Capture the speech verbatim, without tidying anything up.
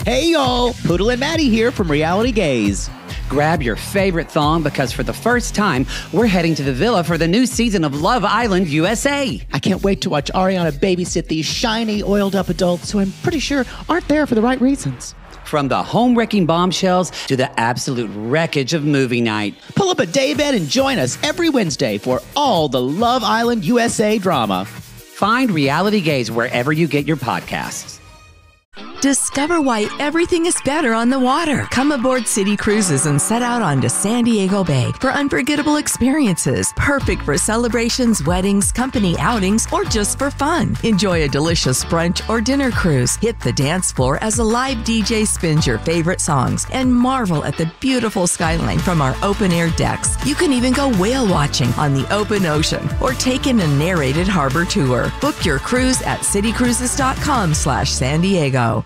Hey y'all, Poodle and Maddie here from Reality Gaze. Grab your favorite thong because for the first time, we're heading to the villa for the new season of Love Island U S A. I can't wait to watch Ariana babysit these shiny, oiled-up adults who I'm pretty sure aren't there for the right reasons. From the home-wrecking bombshells to the absolute wreckage of movie night. Pull up a daybed and join us every Wednesday for all the Love Island U S A drama. Find Reality Gaze wherever you get your podcasts. Discover why everything is better on the water. Come aboard City Cruises and set out onto San Diego Bay for unforgettable experiences. Perfect for celebrations, weddings, company outings, or just for fun. Enjoy a delicious brunch or dinner cruise. Hit the dance floor as a live D J spins your favorite songs and marvel at the beautiful skyline from our open-air decks. You can even go whale watching on the open ocean or take in a narrated harbor tour. Book your cruise at citycruises.com slash San Diego.